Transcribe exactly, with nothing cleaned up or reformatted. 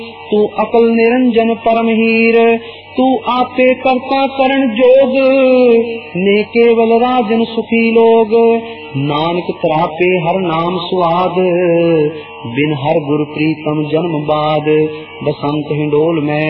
तू अकल निरंजन परम हीर, तू आपे करता करण जोग, ने केवल राजन सुखी लोग। नानक त्रापे हर नाम सुआद, बिन हर गुर प्रीतम जन्म बाद। बसंत हिंडोल में